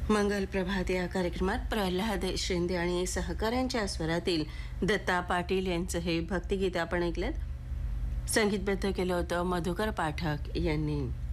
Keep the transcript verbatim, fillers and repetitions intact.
मंगल प्रभात या कार्यक्रमात प्रल्हाद शिंदे आणि सहकाऱ्यांच्या स्वरातील दत्ता पाटील यांचं हे भक्तिगीत आपण ऐकलं. संगीतबद्ध केलं होतं मधुकर पाठक यांनी.